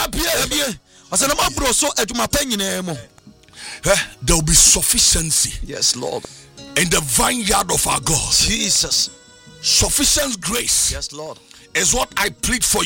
There will be sufficiency. Yes, Lord. In the vineyard of our God. Jesus. Sufficient grace. Yes, Lord. Is what I plead for